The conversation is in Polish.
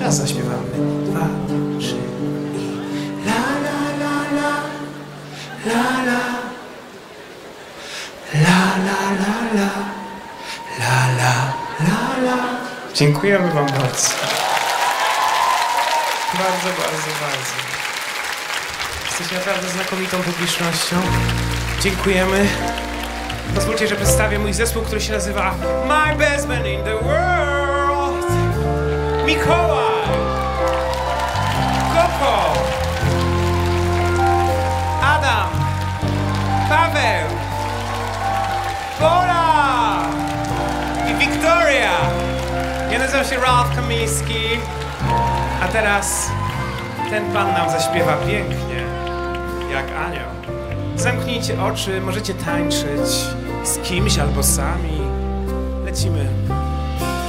Raz zaśpiewamy. 2, 3 i la la la la la la la la la la la la la la. Dziękujemy wam bardzo. Bardzo, bardzo, bardzo. Jesteście naprawdę znakomitą publicznością. Dziękujemy. Pozwólcie, że przedstawię mój zespół, który się nazywa My Best Man in the World. Mikołaj, Koko, Adam, Paweł, Pola i Wiktoria. Ja nazywam się Ralf Kamiński, a teraz ten pan nam zaśpiewa pięknie, jak anioł. Zamknijcie oczy, możecie tańczyć z kimś albo sami. Lecimy.